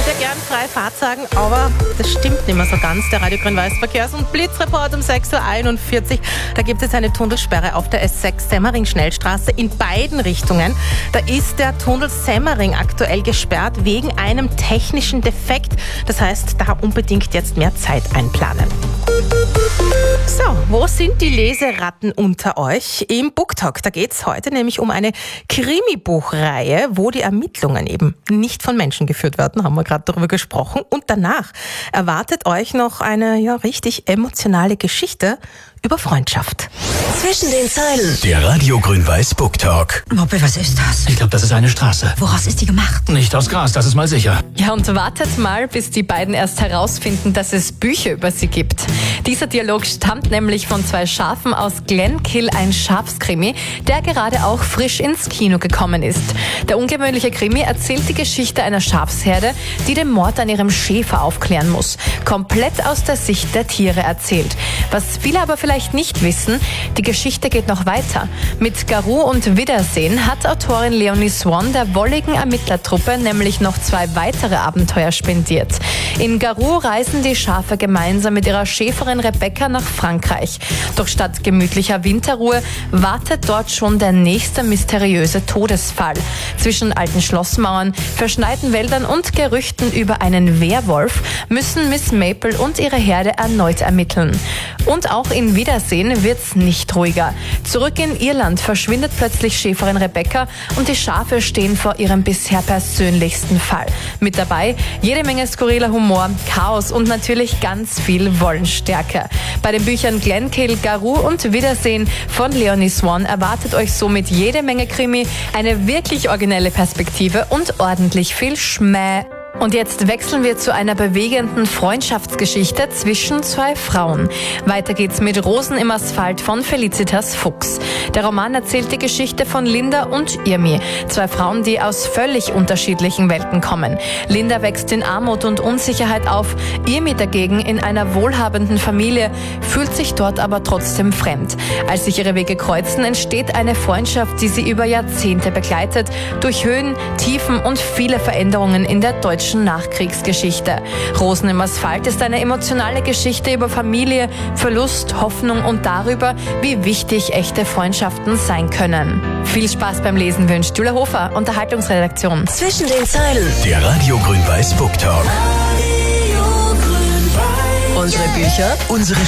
würde ja gern freie Fahrt sagen, aber das stimmt nicht mehr so ganz. Der Radio Grün-Weiß Verkehrs- und Blitzreport um 6.41 Uhr. Da gibt es eine Tunnelsperre auf der S6 Semmering-Schnellstraße in beiden Richtungen. Da ist der Tunnel Semmering aktuell gesperrt wegen einem technischen Defekt. Das heißt, da unbedingt jetzt mehr Zeit einplanen. So, wo sind die Leseratten unter euch? Im BookTalk, da geht es heute nämlich um eine Krimi-Buchreihe, wo die Ermittlungen eben nicht von Menschen geführt werden, haben wir gerade darüber gesprochen. Und danach erwartet euch noch eine richtig emotionale Geschichte über Freundschaft. Zwischen den Zeilen. Der Radio Grün-Weiß BookTalk. Moppe, was ist das? Ich glaube, das ist eine Straße. Woraus ist die gemacht? Nicht aus Gras, das ist mal sicher. Ja, und wartet mal, bis die beiden erst herausfinden, dass es Bücher über sie gibt. Dieser Dialog stammt nämlich von zwei Schafen aus Glenkill, ein Schafskrimi, der gerade auch frisch ins Kino gekommen ist. Der ungewöhnliche Krimi erzählt die Geschichte einer Schafsherde, die den Mord an ihrem Schäfer aufklären muss. Komplett aus der Sicht der Tiere erzählt. Was viele aber vielleicht nicht wissen, die Geschichte geht noch weiter. Mit Garou und Wiedersehen hat Autorin Leonie Swan der wolligen Ermittlertruppe nämlich noch 2 weitere Abenteuer spendiert. In Garou reisen die Schafe gemeinsam mit ihrer Schäferin Rebecca nach Frankreich. Doch statt gemütlicher Winterruhe wartet dort schon der nächste mysteriöse Todesfall. Zwischen alten Schlossmauern, verschneiten Wäldern und Gerüchten über einen Werwolf müssen Miss Maple und ihre Herde erneut ermitteln. Und auch in Wiedersehen wird's nicht ruhiger. Zurück in Irland verschwindet plötzlich Schäferin Rebecca und die Schafe stehen vor ihrem bisher persönlichsten Fall. Mit dabei jede Menge skurriler Humor, Chaos und natürlich ganz viel Wollenstärke. Bei den Büchern Glenkill, Garou und Wiedersehen von Leonie Swan erwartet euch somit jede Menge Krimi, eine wirklich originelle Perspektive und ordentlich viel Schmäh. Und jetzt wechseln wir zu einer bewegenden Freundschaftsgeschichte zwischen 2 Frauen. Weiter geht's mit Rosen im Asphalt von Felicitas Fuchs. Der Roman erzählt die Geschichte von Linda und Irmi, 2 Frauen, die aus völlig unterschiedlichen Welten kommen. Linda wächst in Armut und Unsicherheit auf, Irmi dagegen in einer wohlhabenden Familie, fühlt sich dort aber trotzdem fremd. Als sich ihre Wege kreuzen, entsteht eine Freundschaft, die sie über Jahrzehnte begleitet, durch Höhen, Tiefen und viele Veränderungen in der deutschen Nachkriegsgeschichte. Rosen im Asphalt ist eine emotionale Geschichte über Familie, Verlust, Hoffnung und darüber, wie wichtig echte Freundschaften sein können. Viel Spaß beim Lesen wünscht Julia Hofer, Unterhaltungsredaktion. Zwischen den Zeilen. Der Radio Grün-Weiß BookTalk. Unsere Bücher. Unsere